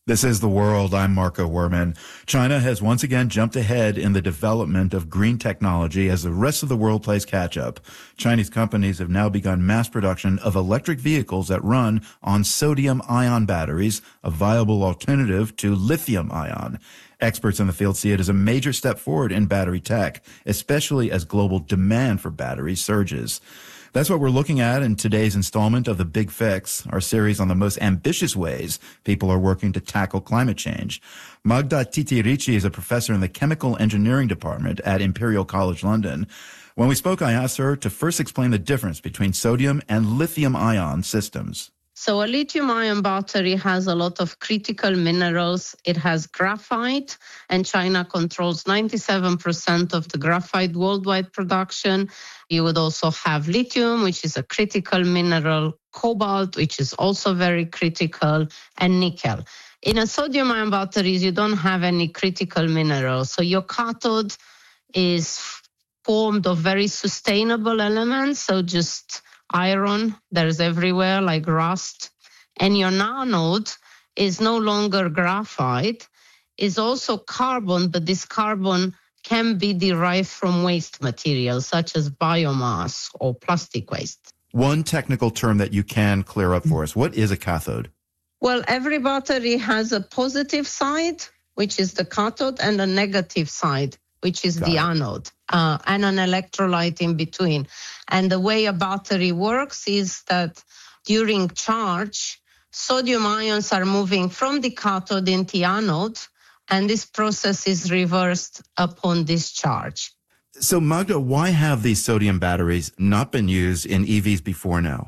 This is The World. I'm Marco Werman. China has once again jumped ahead in the development of green technology as the rest of the world plays catch up. Chinese companies have now begun mass production of electric vehicles that run on sodium-ion batteries, a viable alternative to lithium-ion. Experts in the field see it as a major step forward in battery tech, especially as global demand for batteries surges. That's what we're looking at in today's installment of The Big Fix, our series on the most ambitious ways people are working to tackle climate change. Magda Titirici is a professor in the Chemical Engineering Department at Imperial College London. When we spoke, I asked her to first explain the difference between sodium and lithium-ion systems. So a lithium-ion battery has a lot of critical minerals. It has graphite, and China controls 97% of the graphite worldwide production. You would also have lithium, which is a critical mineral, cobalt, which is also very critical, and nickel. In a sodium-ion batteries, you don't have any critical minerals. So your cathode is formed of very sustainable elements, so just iron, there's everywhere, like rust. And your anode is no longer graphite, is also carbon, but this carbon can be derived from waste materials, such as biomass or plastic waste. One technical term that you can clear up for us. What is a cathode? Well, every battery has a positive side, which is the cathode, and a negative side, which is the anode, and an electrolyte in between. And the way a battery works is that during charge, sodium ions are moving from the cathode into the anode, and this process is reversed upon discharge. So, Magda, why have these sodium batteries not been used in EVs before now?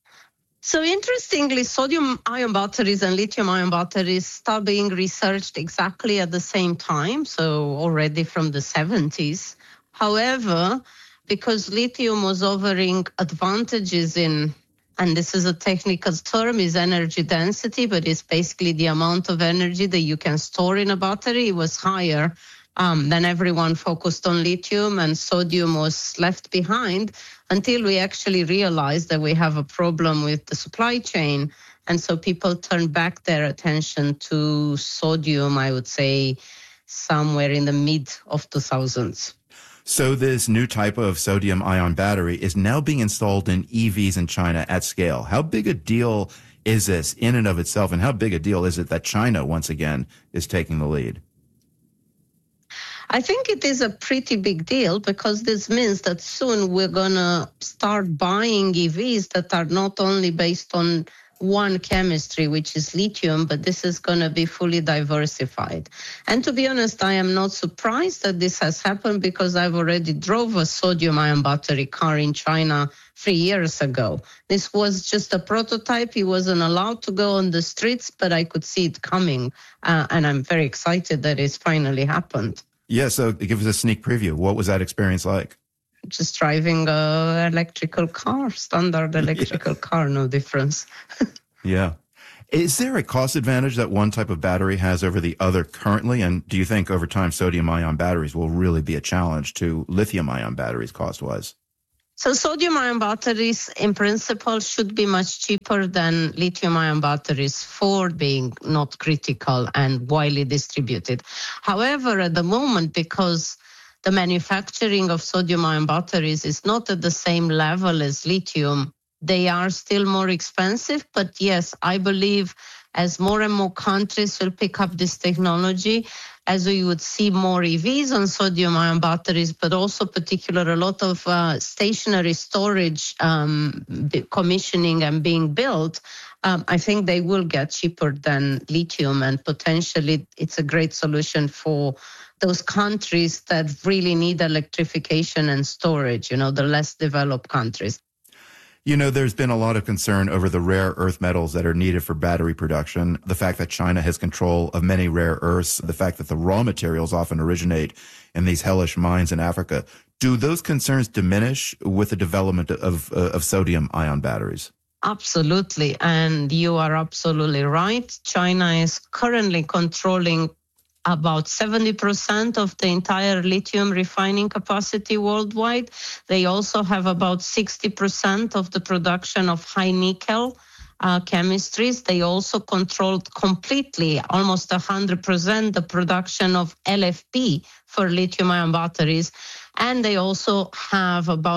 So interestingly, sodium-ion batteries and lithium-ion batteries start being researched exactly at the same time, so already from the 70s. However, because lithium was offering advantages in, and this is a technical term, is energy density, but it's basically the amount of energy that you can store in a battery, it was higher. Then everyone focused on lithium and sodium was left behind until we actually realized that we have a problem with the supply chain. And so people turned back their attention to sodium, I would say, somewhere in the mid of 2000s. So this new type of sodium-ion battery is now being installed in EVs in China at scale. How big a deal is this in and of itself, and how big a deal is it that China, once again, is taking the lead? I think it is a pretty big deal because this means that soon we're going to start buying EVs that are not only based on one chemistry, which is lithium, but this is going to be fully diversified. And to be honest, I am not surprised that this has happened because I've already drove a sodium-ion battery car in China 3 years ago. This was just a prototype. It wasn't allowed to go on the streets, but I could see it coming. And I'm very excited that it's finally happened. Yeah, so give us a sneak preview. What was that experience like? Just driving an electrical car, standard electrical car, no difference. Yeah. Is there a cost advantage that one type of battery has over the other currently? And do you think over time sodium-ion batteries will really be a challenge to lithium-ion batteries cost-wise? So sodium-ion batteries, in principle, should be much cheaper than lithium-ion batteries for being not critical and widely distributed. However, at the moment, because the manufacturing of sodium-ion batteries is not at the same level as lithium, they are still more expensive. But yes, I believe as more and more countries will pick up this technology, as we would see more EVs on sodium-ion batteries, but also particular a lot of stationary storage commissioning and being built, I think they will get cheaper than lithium, and potentially it's a great solution for those countries that really need electrification and storage, the less developed countries. You know, there's been a lot of concern over the rare earth metals that are needed for battery production, the fact that China has control of many rare earths, the fact that the raw materials often originate in these hellish mines in Africa. Do those concerns diminish with the development of sodium-ion batteries? Absolutely, and you are absolutely right. China is currently controlling about 70% of the entire lithium refining capacity worldwide. They also have about 60% of the production of high nickel chemistries. They also controlled completely, almost 100%, the production of LFP for lithium-ion batteries. And they also have about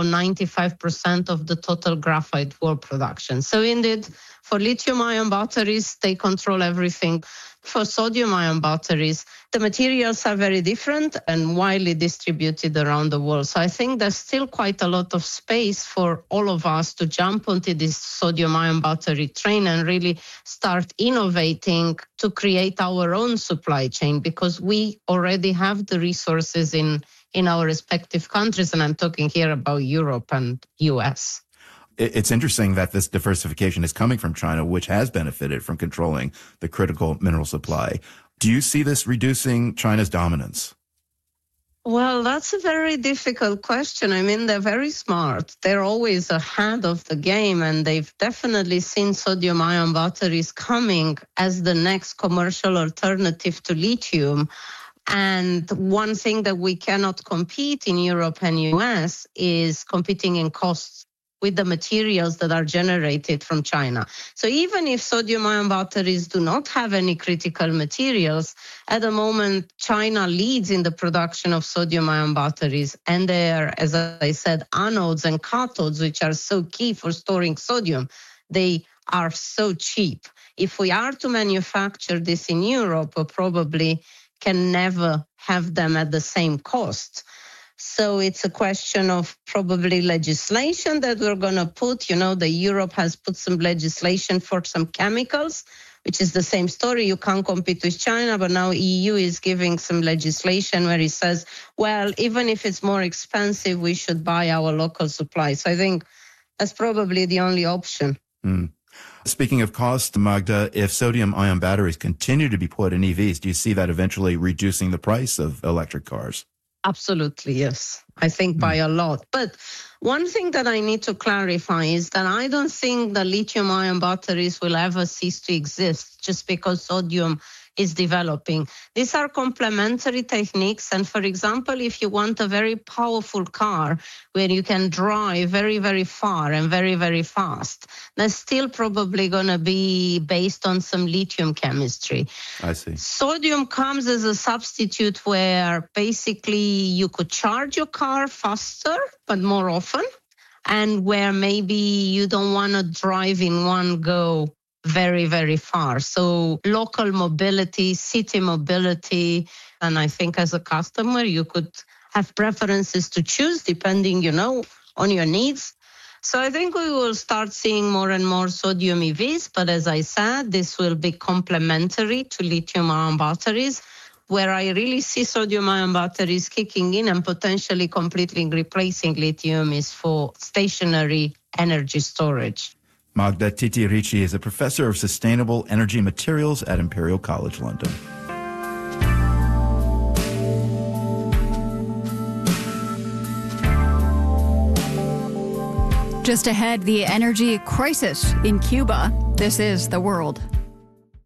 95% of the total graphite ore production. So indeed, for lithium-ion batteries, they control everything. For sodium-ion batteries, the materials are very different and widely distributed around the world. So I think there's still quite a lot of space for all of us to jump onto this sodium-ion battery train and really start innovating to create our own supply chain, because we already have the resources in our respective countries. And I'm talking here about Europe and US. It's interesting that this diversification is coming from China, which has benefited from controlling the critical mineral supply. Do you see this reducing China's dominance? Well, that's a very difficult question. I mean, they're very smart. They're always ahead of the game, and they've definitely seen sodium-ion batteries coming as the next commercial alternative to lithium. And one thing that we cannot compete in Europe and US is competing in costs with the materials that are generated from China. So even if sodium-ion batteries do not have any critical materials, at the moment, China leads in the production of sodium-ion batteries. And they're, as I said, anodes and cathodes, which are so key for storing sodium, they are so cheap. If we are to manufacture this in Europe, we probably can never have them at the same cost. So it's a question of probably legislation that we're going to put. Europe has put some legislation for some chemicals, which is the same story. You can't compete with China, but now EU is giving some legislation where it says, well, even if it's more expensive, we should buy our local supply. So I think that's probably the only option. Speaking of cost, Magda, if sodium-ion batteries continue to be put in EVs, do you see that eventually reducing the price of electric cars? Absolutely, yes. I think by a lot. But one thing that I need to clarify is that I don't think the lithium-ion batteries will ever cease to exist just because sodium is developing. These are complementary techniques. And for example, if you want a very powerful car where you can drive very, very far and very, very fast, that's still probably going to be based on some lithium chemistry. I see. Sodium comes as a substitute where basically you could charge your car faster, but more often, and where maybe you don't want to drive in one go very, very far. So local mobility, city mobility, and I think as a customer, you could have preferences to choose depending, on your needs. So I think we will start seeing more and more sodium EVs, but as I said, this will be complementary to lithium-ion batteries, where I really see sodium-ion batteries kicking in and potentially completely replacing lithium is for stationary energy storage. Magda Titi-Ricci is a professor of sustainable energy materials at Imperial College London. Just ahead, the energy crisis in Cuba. This is The World.